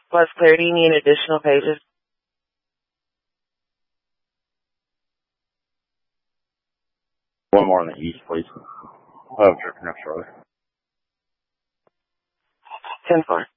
Plus clear, do you need additional pages? One more on the east, please. Oh, sure, no, Charlie. 10-4.